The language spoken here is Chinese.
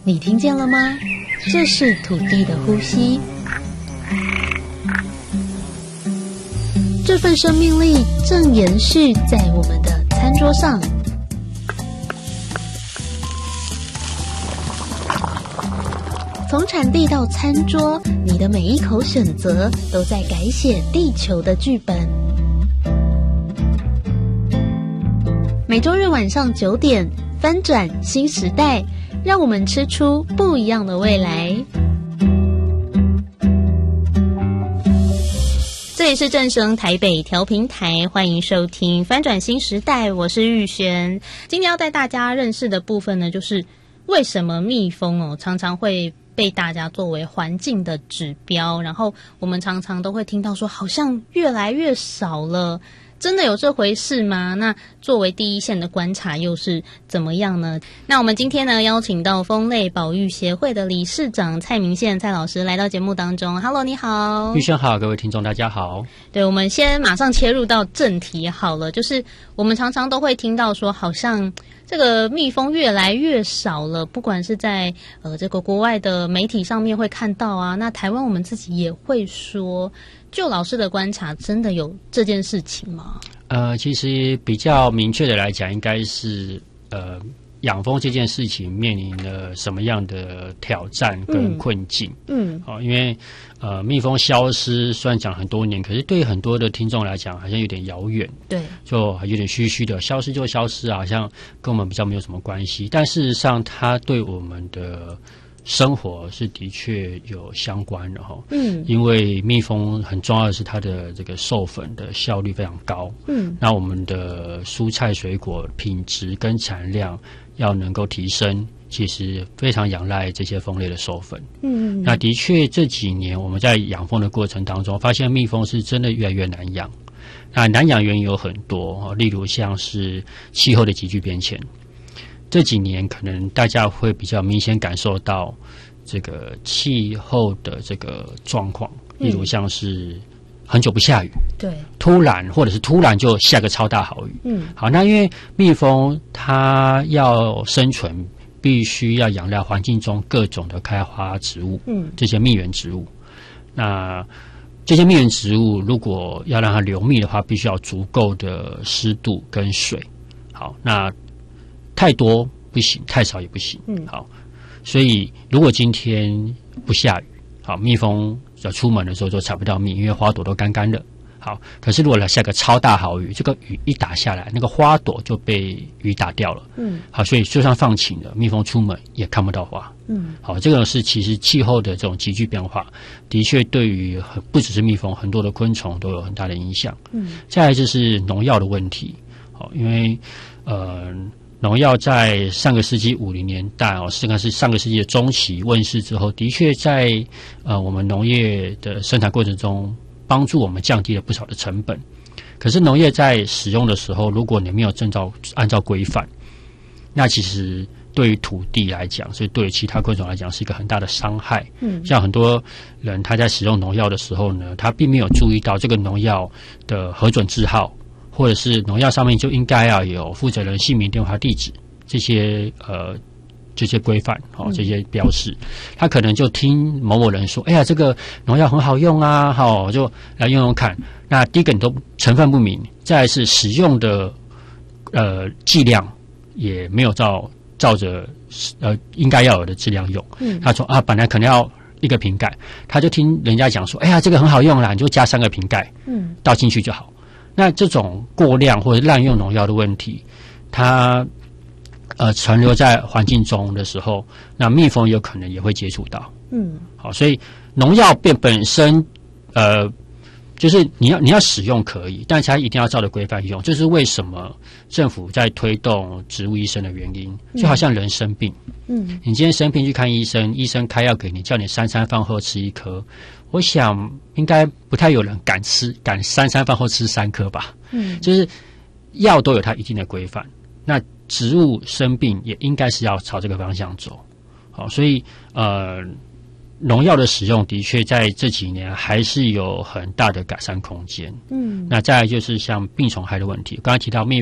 你听见了吗？这是土地的呼吸，这份生命力正延续在我们的餐桌上。从产地到餐桌，你的每一口选择都在改写地球的剧本。每周日晚上9点，翻转新时代，让我们吃出不一样的未来。这里是正声台北调频台，欢迎收听翻转新时代，我是玉璇。今天要带大家认识的部分呢，就是为什么蜜蜂常常会被大家作为环境的指标，然后我们常常都会听到说好像越来越少了，真的有这回事吗？那作为第一线的观察又是怎么样呢？那我们今天呢邀请到蜂类保育协会的理事长蔡明宪蔡老师来到节目当中。 Hello， 你好。 玉璇好，各位听众大家好。 对，我们先马上切入到正题好了，就是我们常常都会听到说好像这个蜜蜂越来越少了，不管是在这个国外的媒体上面会看到啊，那台湾我们自己也会说，就老师的观察，真的有这件事情吗？ 其实比较明确的来讲，应该是养蜂这件事情面临了什么样的挑战跟困境？因为蜜蜂消失虽然讲很多年，可是对很多的听众来讲好像有点遥远，对，就有点虚虚的，消失就消失啊，好像跟我们比较没有什么关系。但事实上，它对我们的生活是的确有相关的哈，因为蜜蜂很重要的是它的这个授粉的效率非常高，那我们的蔬菜水果品质跟产量要能够提升，其实非常仰赖这些蜂类的授粉。那的确这几年我们在养蜂的过程当中，发现蜜蜂是真的越来越难养。那难养原因有很多，例如像是气候的急剧变迁。这几年可能大家会比较明显感受到这个气候的这个状况，例如像是很久不下雨，对，突然就下个超大豪雨。好，那因为蜜蜂它要生存，必须要仰赖环境中各种的开花植物，这些蜜源植物。那这些蜜源植物如果要让它流蜜的话，必须要足够的湿度跟水。好，那太多不行，太少也不行。好，所以如果今天不下雨，好，蜜蜂要出门的时候就采不到蜜，因为花朵都干干的。好，可是如果下个超大豪雨，这个雨一打下来，那个花朵就被雨打掉了。好，所以就算放晴了，蜜蜂出门也看不到花。好，这个是其实气候的这种急剧变化，的确对于不只是蜜蜂，很多的昆虫都有很大的影响。再来就是农药的问题。好，因为农药在上个世纪50年代甚至是上个世纪的中期问世之后，的确在我们农业的生产过程中帮助我们降低了不少的成本。可是农业在使用的时候，如果你没有按照规范，那其实对于土地来讲，是对于其他昆虫来讲是一个很大的伤害。像很多人他在使用农药的时候呢，他并没有注意到这个农药的核准字号，或者是农药上面就应该要有负责人姓名、电话、地址这些规范，这些标示，他可能就听某某人说，哎呀，这个农药很好用啊，好，就来用用看。那第一个你都成分不明，再来是使用的剂量也没有照着应该要有的质量用。他说啊，本来可能要1个瓶盖，他就听人家讲说，哎呀，这个很好用啦，你就加3个瓶盖，倒进去就好。那这种过量或者滥用农药的问题，它存留在环境中的时候，那蜜蜂有可能也会接触到。好，所以农药本身就是你要使用可以，但是它一定要照着规范用。这是为什么政府在推动植物医生的原因。就好像人生病，你今天生病去看医生，医生开药给你，叫你3餐饭后吃1颗。我想应该不太有人敢3餐饭后吃3颗吧。就是药都有它一定的规范，那植物生病也应该是要朝这个方向走。好，所以农药的使用的确在这几年还是有很大的改善空间。那再来就是像病虫害的问题，刚才提到蜜